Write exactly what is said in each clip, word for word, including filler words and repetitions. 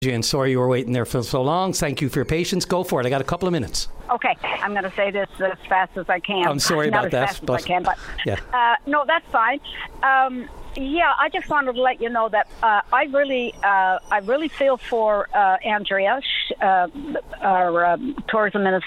And sorry you were waiting there for so long. Thank you for your patience. Go for it. I got a couple of minutes. Okay, I'm going to say this as fast as I can. I'm sorry Not about as that. Fast but as I can, but yeah. uh, no, that's fine. Um, yeah, I just wanted to let you know that uh, I really, uh, I really feel for uh, Andrea, uh, our um, tourism minister.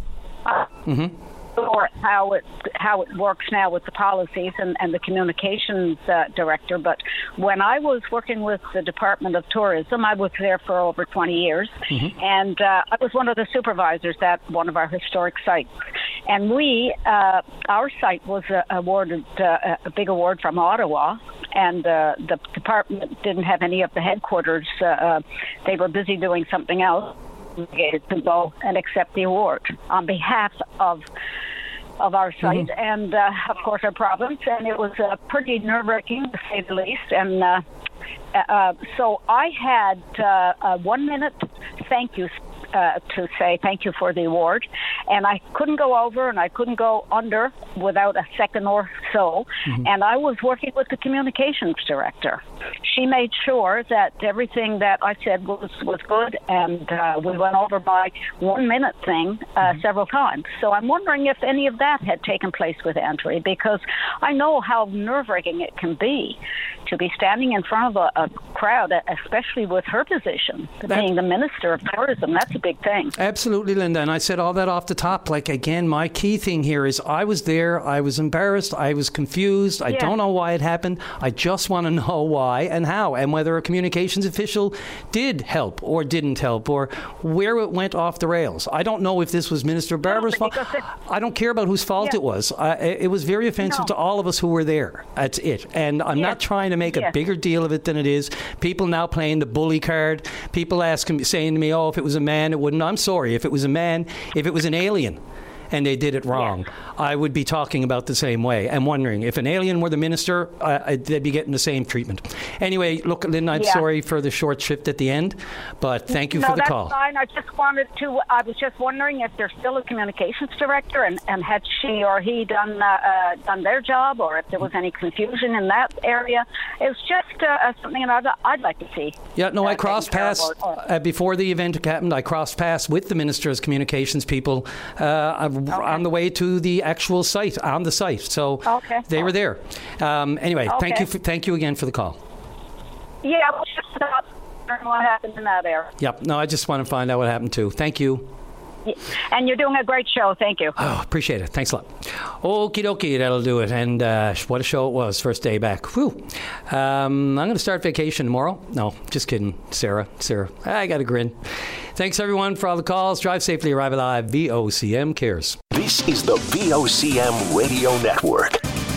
Uh, mm-hmm. Or how it how it works now with the policies and, and the communications uh, director. But when I was working with the Department of Tourism, I was there for over twenty years, mm-hmm. and uh, I was one of the supervisors at one of our historic sites. And we, uh, our site was uh, awarded uh, a big award from Ottawa, and uh, the department didn't have any of the headquarters. Uh, uh, they were busy doing something else. To go and accept the award on behalf of of our site mm-hmm. and uh, of course our province, and it was uh, pretty nerve-wracking to say the least. And uh, uh, so I had uh, a one-minute thank you uh, to say thank you for the award, and I couldn't go over and I couldn't go under without a second or so. Mm-hmm. And I was working with the communications director. She made sure that everything that I said was, was good, and uh, we went over my one-minute thing uh, mm-hmm. several times. So I'm wondering if any of that had taken place with Andrea, because I know how nerve-wracking it can be to be standing in front of a, a crowd, especially with her position, that, being the Minister of Tourism. That's a big thing. Absolutely, Linda. And I said all that off the top. Like, again, my key thing here is I was there, I was embarrassed, I was confused, I yeah. don't know why it happened. I just want to know why and how, and whether a communications official did help or didn't help, or where it went off the rails. I don't know if this was Minister Barber's fault. I don't care about whose fault yeah. it was. Uh, it was very offensive no. to all of us who were there. That's it. And I'm yeah. not trying to make yeah. a bigger deal of it than it is. People now playing the bully card. People asking, saying to me, oh, if it was a man, it wouldn't. I'm sorry. If it was a man, if it was an alien, and they did it wrong, yeah. I would be talking about the same way and wondering if an alien were the minister, uh, they'd be getting the same treatment. Anyway, look, Lynn, I'm yeah. sorry for the short shift at the end, but thank you no, for the that's call. Fine. I just wanted to, I was just wondering if there's still a communications director, and, and had she or he done uh, uh, done their job, or if there was any confusion in that area. It was just uh, something that I'd, I'd like to see. Yeah, no, uh, I crossed paths, or, or, uh, before the event happened, I crossed paths with the Minister's communications people uh, Okay. on the way to the actual site, on the site. So okay. they were there. Um, anyway, okay. thank you for, thank you again for the call. Yeah, I was just wondering what happened in that area. Yep. No, I just want to find out what happened too. Thank you. Yeah. And you're doing a great show. Thank you. Oh, appreciate it. Thanks a lot. Okie dokie, that'll do it. And uh, what a show it was. First day back. Whew. Um, I'm going to start vacation tomorrow. No, just kidding. Sarah, Sarah. I got a grin. Thanks, everyone, for all the calls. Drive safely, arrive alive. V O C M cares. This is the V O C M Radio Network.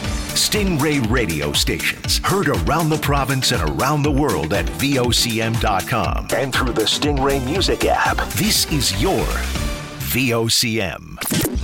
Stingray radio stations heard around the province and around the world at V O C M dot com and through the Stingray Music app. This is your V O C M.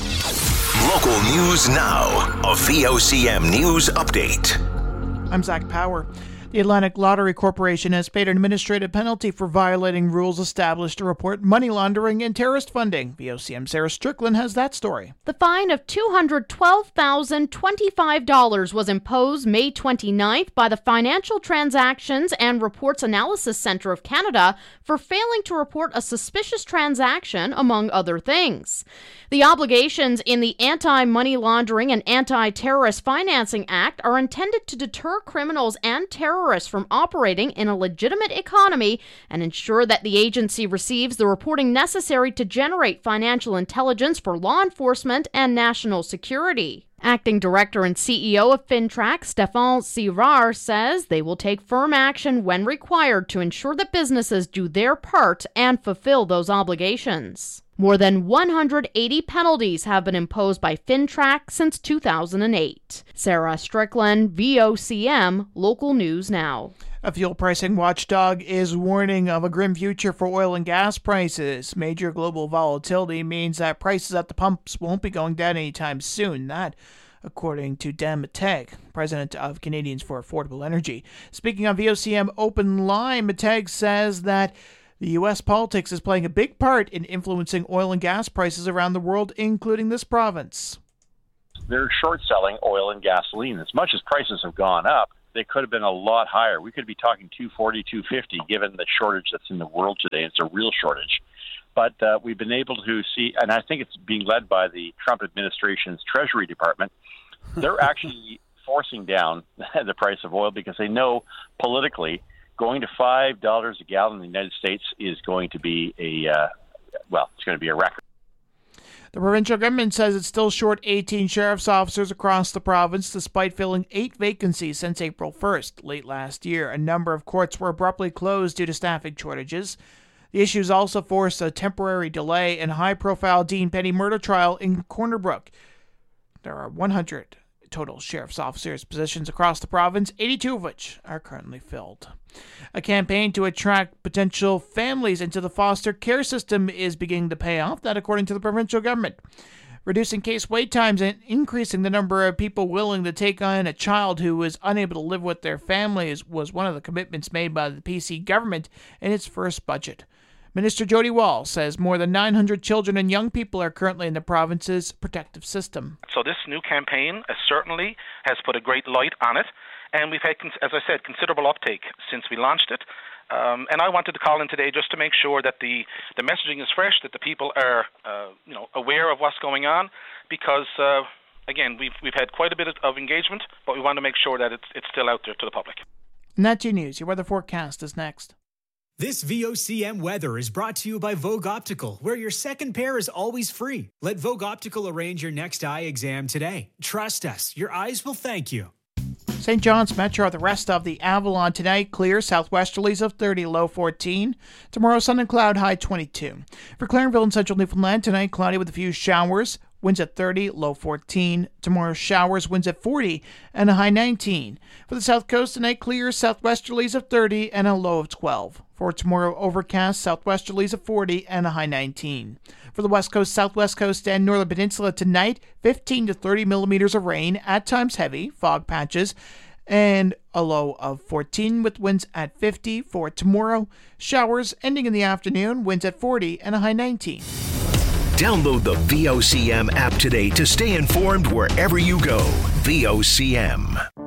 Local news now. A V O C M News Update. I'm Zach Power. The Atlantic Lottery Corporation has paid an administrative penalty for violating rules established to report money laundering and terrorist funding. V O C M Sarah Strickland has that story. The fine of two hundred twelve thousand twenty-five dollars was imposed May twenty-ninth by the Financial Transactions and Reports Analysis Centre of Canada for failing to report a suspicious transaction, among other things. The obligations in the Anti-Money Laundering and Anti-Terrorist Financing Act are intended to deter criminals and terrorists from operating in a legitimate economy and ensure that the agency receives the reporting necessary to generate financial intelligence for law enforcement and national security. Acting Director and C E O of FinTrack, Stéphane Girard, says they will take firm action when required to ensure that businesses do their part and fulfill those obligations. More than one hundred eighty penalties have been imposed by FinTrack since two thousand eight. Sarah Strickland, V O C M, Local News Now. A fuel pricing watchdog is warning of a grim future for oil and gas prices. Major global volatility means that prices at the pumps won't be going down anytime soon. That, according to Dan Mateg, president of Canadians for Affordable Energy. Speaking on V O C M Open Line, Mateg says that the U S politics is playing a big part in influencing oil and gas prices around the world, including this province. They're short-selling oil and gasoline. As much as prices have gone up, they could have been a lot higher. We could be talking two forty, two fifty, given the shortage that's in the world today. It's a real shortage. But uh, we've been able to see, and I think it's being led by the Trump administration's Treasury Department. They're actually forcing down the price of oil because they know politically going to five dollars a gallon in the United States is going to be a, uh, well, it's going to be a record. The provincial government says it's still short eighteen sheriff's officers across the province, despite filling eight vacancies since April first. Late last year, a number of courts were abruptly closed due to staffing shortages. The issues also forced a temporary delay in high-profile Dean Penny murder trial in Corner Brook. There are one hundred total sheriff's officers positions across the province, eighty-two of which are currently filled. A campaign to attract potential families into the foster care system is beginning to pay off, that according to the provincial government. Reducing case wait times and increasing the number of people willing to take on a child who is unable to live with their families was one of the commitments made by the P C government in its first budget. Minister Jody Wall says more than nine hundred children and young people are currently in the province's protective system. So this new campaign uh, certainly has put a great light on it, and we've had, as I said, considerable uptake since we launched it. Um, and I wanted to call in today just to make sure that the, the messaging is fresh, that the people are uh, you know aware of what's going on, because uh, again we've we've had quite a bit of engagement, but we want to make sure that it's it's still out there to the public. And that's your news. Your weather forecast is next. This V O C M weather is brought to you by Vogue Optical, where your second pair is always free. Let Vogue Optical arrange your next eye exam today. Trust us, your eyes will thank you. Saint John's Metro, the rest of the Avalon tonight, clear, southwesterlies of thirty, low fourteen. Tomorrow, sun and cloud, high twenty-two. For Clarenville and central Newfoundland, tonight, cloudy with a few showers, winds at thirty, low fourteen. Tomorrow, showers, winds at forty, and a high nineteen. For the south coast, tonight, clear, southwesterlies of thirty, and a low of twelve. For tomorrow, overcast, southwesterlies of forty, and a high nineteen. For the west coast, southwest coast, and northern peninsula tonight, fifteen to thirty millimeters of rain, at times heavy, fog patches, and a low of fourteen with winds at fifty. For tomorrow, showers ending in the afternoon, winds at forty, and a high nineteen. Download the V O C M app today to stay informed wherever you go. V O C M.